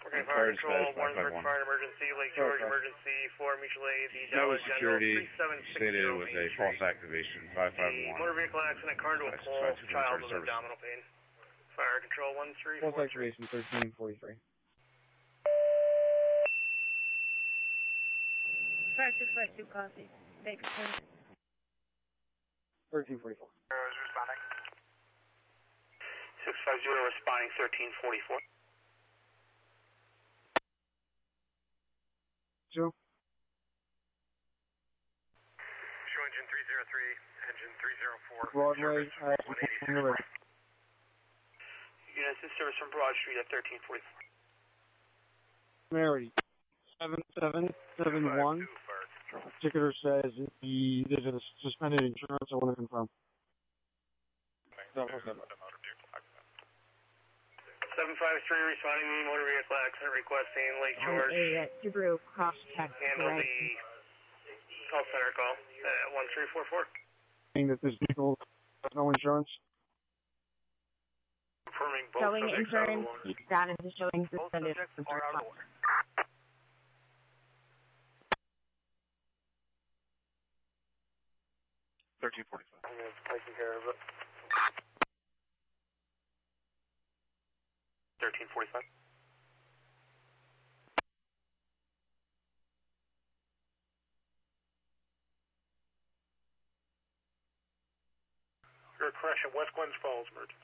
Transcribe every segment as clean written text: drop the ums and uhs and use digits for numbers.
Okay, fire control, Warrensburg fire emergency, Lake George emergency, for mutual aid, the Dallas General 3760. Stated it was a false activation, 551. Motor vehicle accident, car to a pole, child with abdominal pain. Fire control, 1343. False activation, 1343. Fire 652, copy. Baker, 1344. Responding. 650 responding, 1344. Joe? Show engine 303, engine 304. Broadway, Units in service from Broad Street at 1344. Mary, 7771. Ticketer says there's a suspended insurance. I want to confirm. 753 responding to motor vehicle accident requesting Lake George. A Subaru Crosstrek. Handle the call center call at 1344. Saying that this vehicle has no insurance. Confirming both Showing subjects insurance out of the status is showing suspended. are out of order. 1345. I'm taking care of it. 1345. You're a crash at West Glens Falls, emergency.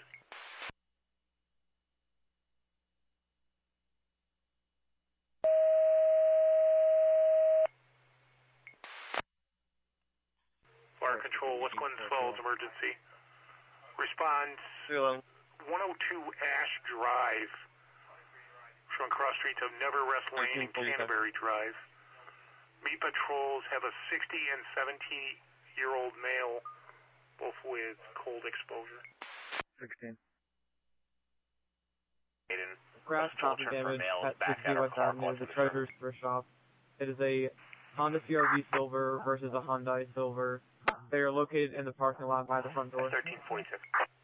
Fire control, West Glens Falls, emergency. Response 102 Ash Drive. Showing cross streets of Never Rest Lane and Canterbury Drive. Meat patrols have a 60 and 70-year-old male, both with cold exposure. 16. Grass copy damage at 60 West Avenue, the Treasurer's Thrift Shop. It is a Honda CRV Silver versus a Hyundai Silver. They are located in the parking lot by the front door. 1346.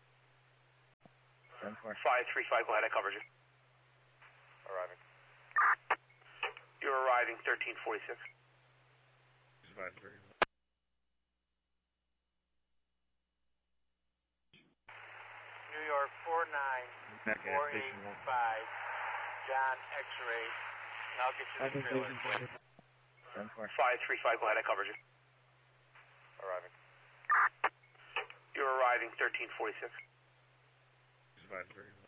535, go ahead, I covered you. Arriving. You're arriving, 1346. 530. New York 49485, John X-ray. And I'll get you the trailer. 535, go ahead, I covered you. Arriving. You're arriving, 1346. 530.